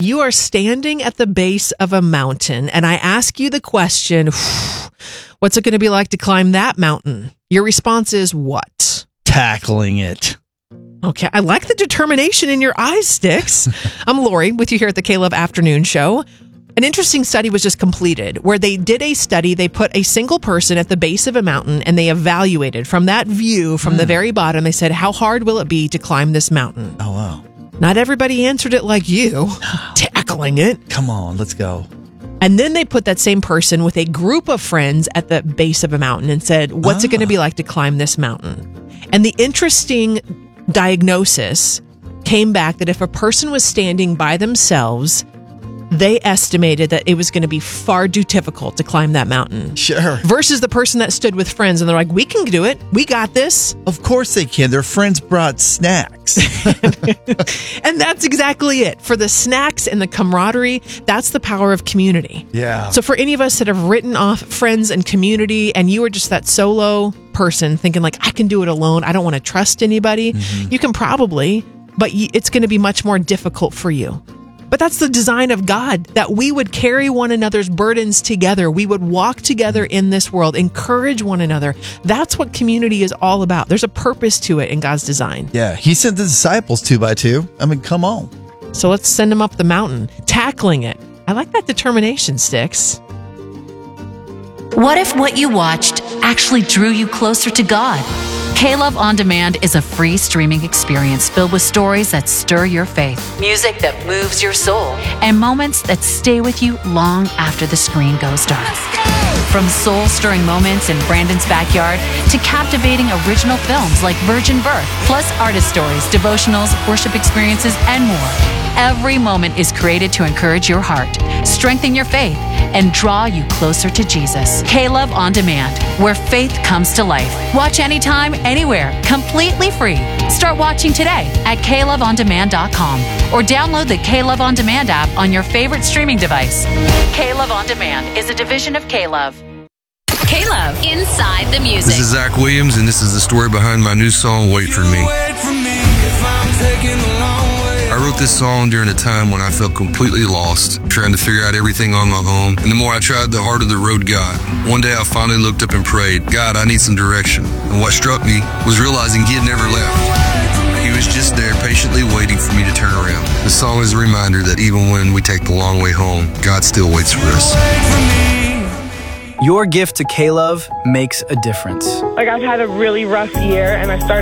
you are standing at the base of a mountain, and I ask you the question, what's it going to be like to climb that mountain? Your response is what? Tackling it. Okay, I like the determination in your eyes, Sticks. I'm Lori with you here at the K-Love Afternoon Show. An interesting study was just completed where they did a study. They put a single person at the base of a mountain and they evaluated from that view from the very bottom. They said, how hard will it be to climb this mountain? Oh, wow. Not everybody answered it like you, tackling it. Come on, let's go. And then they put that same person with a group of friends at the base of a mountain and said, what's it going to be like to climb this mountain? And the interesting diagnosis came back that if a person was standing by themselves, they estimated that it was going to be far too difficult to climb that mountain. Sure. Versus the person that stood with friends and they're like, we can do it. We got this. Of course they can. Their friends brought snacks. And that's exactly it. For the snacks and the camaraderie, that's the power of community. Yeah. So for any of us that have written off friends and community and you are just that solo person thinking like, I can do it alone. I don't want to trust anybody. You can probably, but it's going to be much more difficult for you. But that's the design of God, that we would carry one another's burdens together. We would walk together in this world, encourage one another. That's what community is all about. There's a purpose to it in God's design. Yeah, he sent the disciples 2 by 2. I mean, come on. So let's send them up the mountain, tackling it. I like that determination, Sticks. What if what you watched actually drew you closer to God? K-Love On Demand is a free streaming experience filled with stories that stir your faith, music that moves your soul, and moments that stay with you long after the screen goes dark. From soul-stirring moments in Brandon's backyard to captivating original films like Virgin Birth, plus artist stories, devotionals, worship experiences, and more. Every moment is created to encourage your heart, strengthen your faith, and draw you closer to Jesus. K-Love On Demand, where faith comes to life. Watch anytime, anywhere, completely free. Start watching today at KLoveOnDemand.com or download the K-Love On Demand app on your favorite streaming device. K-Love On Demand is a division of K-Love. K-Love, Inside the Music. This is Zach Williams, and this is the story behind my new song, Wait For Me. I wrote this song during a time when I felt completely lost, trying to figure out everything on my own. And the more I tried, the harder the road got. One day I finally looked up and prayed, God, I need some direction. And what struck me was realizing he had never left. He was just there patiently waiting for me to turn around. The song is a reminder that even when we take the long way home, God still waits for us. Your gift to K-Love makes a difference. Like, I've had a really rough year, and I started